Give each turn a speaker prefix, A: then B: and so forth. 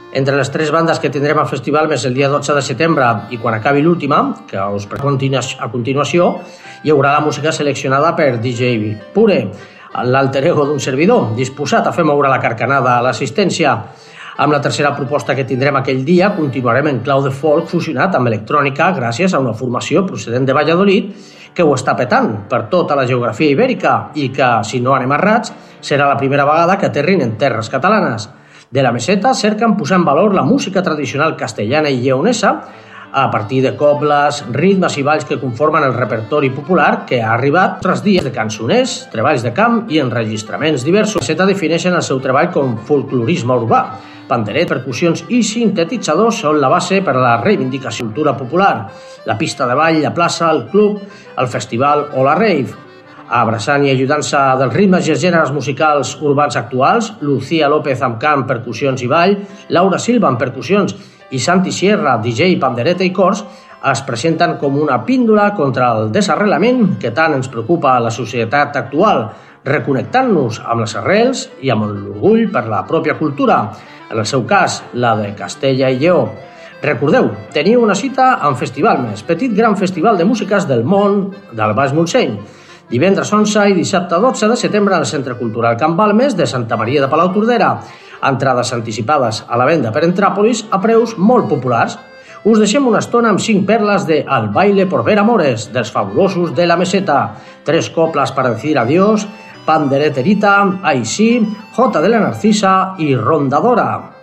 A: Entre les tres bandes que tindrem al festival més el dia 12 de setembre i quan acabi l'última, que us a continuació, hi haurà la música seleccionada per DJ Pure, l'alter ego d'un servidor, disposat a fer moure la carcanada a l'assistència. Amb la tercera proposta que tindrem aquell dia, continuarem en clau de folk fusionat amb electrònica gràcies a una formació procedent de Valladolid que ho està petant per tota la geografia ibèrica i que, si no anem errats, serà la primera vegada que aterrin en terres catalanes. De la Meseta cerquen posar en valor la música tradicional castellana i lleonesa a partir de cobles, ritmes i balls que conformen el repertori popular que ha arribat tras dies de cançoners, treballs de camp i enregistraments diversos. La Meseta defineixen el seu treball com folclorisme urbà. Panderet, percussions i sintetitzadors són la base per a la reivindicació de cultura popular, la pista de ball, la plaça, el club, el festival o la rave. Abraçant i ajudant-se dels ritmes i els gèneres musicals urbans actuals, Lucía López amb cant, percussions i ball, Laura Silva amb percussions i Santi Sierra, DJ, pandereta i cors, es presenten com una píndola contra el desarrelament que tant ens preocupa a la societat actual, reconnectant-nos amb les arrels i amb l'orgull per la pròpia cultura, en el seu cas, la de Castella i Lleó. Recordeu, teniu una cita amb Festivalmes, petit gran festival de músiques del món del Baix Montseny, divendres 11 i dissabte 12 de setembre al Centre Cultural Can Balmes de Santa Maria de Palautordera. Entrades anticipades a la venda per Entràpolis a preus molt populars. Us deixem una estona amb 5 perles de Al baile por ver amores, dels fabulosos de la Meseta, 3 coplas para decir adiós, Pandereterita, Ay sí, Jota de la Narcisa i Rondadora.